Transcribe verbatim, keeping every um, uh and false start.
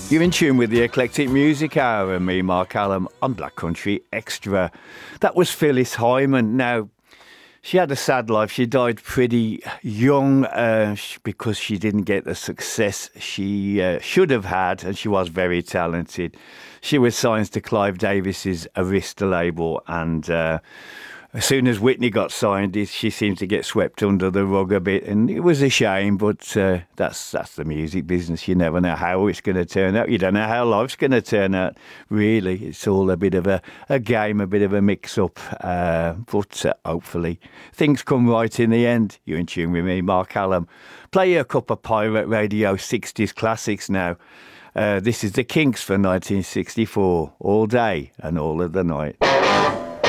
You're in tune with the Eclectic Music Hour and me, Mark Allam, on Black Country Extra. That was Phyllis Hyman. Now, she had a sad life. She died pretty young uh, because she didn't get the success she uh, should have had, and she was very talented. She was signed to Clive Davis's Arista label, and uh, as soon as Whitney got signed, she seemed to get swept under the rug a bit, and it was a shame, but uh, that's that's the music business. You never know how it's going to turn out. You don't know how life's going to turn out, really. It's all a bit of a, a game, a bit of a mix-up, uh, but uh, hopefully things come right in the end. You're in tune with me, Mark Allam. Play you a couple of Pirate Radio sixties classics now. Uh, this is the Kinks for nineteen sixty-four, All Day and All of the Night.